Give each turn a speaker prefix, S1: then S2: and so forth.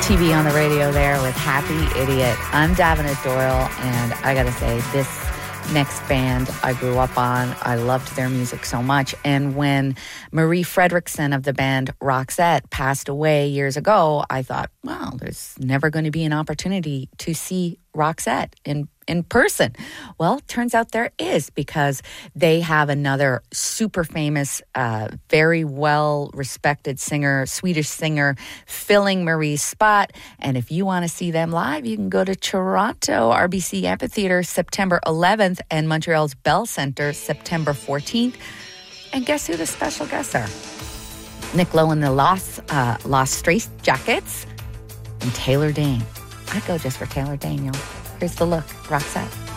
S1: TV on the radio there with Happy Idiot. I'm Davenant Doyle, and I gotta say, this next band I grew up on, I loved their music so much. And when Marie Fredriksson of the band Roxette passed away years ago, I thought, well, there's never going to be an opportunity to see Roxette in person. Well, turns out there is, because they have another super famous, very well-respected singer, Swedish singer, filling Marie's spot. And if you want to see them live, you can go to Toronto, RBC Amphitheatre, September 11th, and Montreal's Bell Centre, September 14th. And guess who the special guests are? Nick Lowe and the Lost Straits Jackets and Taylor Dayne. I'd go just for Taylor Dayne, y'all. Here's the look, Roxette.